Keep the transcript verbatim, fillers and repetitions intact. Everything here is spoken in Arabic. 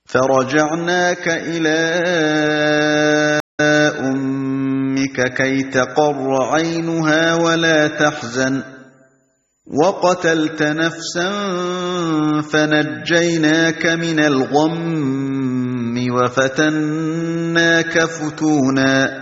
فَرَجَعْنَاكَ إِلَىٰ أُمِّكَ كَيْ تَقَرَّ عَيْنُهَا وَلَا تَحْزَنَ وَقَتَلْتَ نَفْسًا فَنَجَّيْنَاكَ مِنَ الْغَمِّ وَفَتَنَّاكَ فُتُونًا